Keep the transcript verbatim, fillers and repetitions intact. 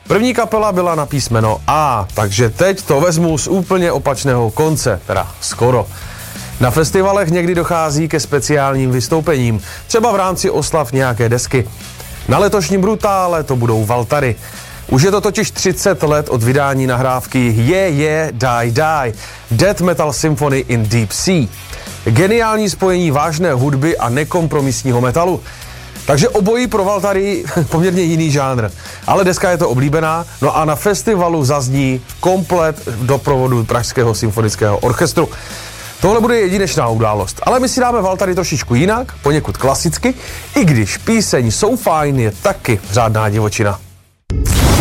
První kapela byla na písmeno A, takže teď to vezmu z úplně opačného konce, teda skoro. Na festivalech někdy dochází ke speciálním vystoupením, třeba v rámci oslav nějaké desky. Na letošním Brutále to budou Valtary. Už je to totiž třicet let od vydání nahrávky Yeah Yeah Die Die, Death Metal Symphony in Deep Sea. Geniální spojení vážné hudby a nekompromisního metalu. Takže obojí pro Valtary poměrně jiný žánr. Ale deska je to oblíbená, no a na festivalu zazní komplet doprovodu Pražského symfonického orchestru. Tohle bude jedinečná událost, ale my si dáme Valtary trošičku jinak, poněkud klasicky, i když píseň So Fine je taky řádná divočina.